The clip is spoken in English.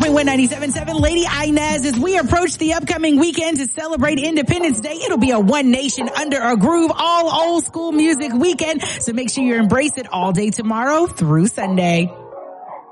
101.1 97.7 Lady Inez. As we approach the upcoming weekend to celebrate Independence Day, it'll be a One Nation Under a Groove, all old school music weekend. So make sure you embrace it all day tomorrow through Sunday.